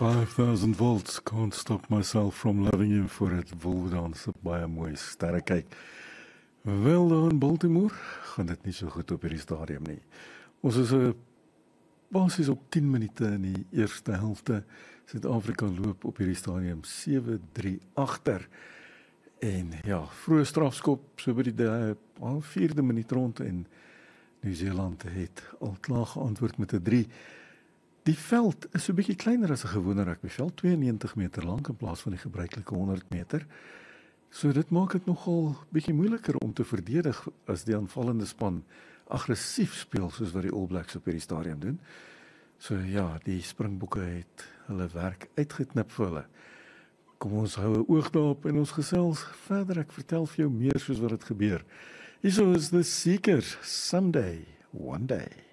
5,000 volts, can't stop myself from loving you voor het Wolfdans, baie mooi sterre kyk. Wel daar in Baltimore, gaan dit nie so goed op hierdie stadium nie. Ons is basies op 10 minute in die eerste helfte. Suid-Afrika loop op hierdie stadium 7-3 agter. En ja, vroeë strafskop, so by die 4de minuut rond en Nieu-Seeland het al klaar geantwoord met 'n 3. Die veld is so 'n bietjie kleiner as 'n gewone rugbyveld, 92 meter lank in plaas van die gebruikelike 100 meter. So dit maak dit nogal bietjie moeiliker om te verdedig as die aanvallende span aggressief speel soos wat die All Blacks op hierdie stadium doen. So ja, die Springbokke het hulle werk uitgeknip vir hulle. Kom ons hou 'n oog daarop en ons gesels verder. Ek vertel vir jou meer soos wat dit gebeur. Hierso is The Seekers, Someday, One Day.